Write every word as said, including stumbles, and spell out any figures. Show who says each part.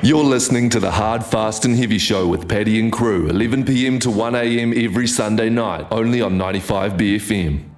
Speaker 1: You're listening to the Hard, Fast and Heavy Show with Paddy and crew, eleven p m to one a m every Sunday night, only on ninety-five B F M.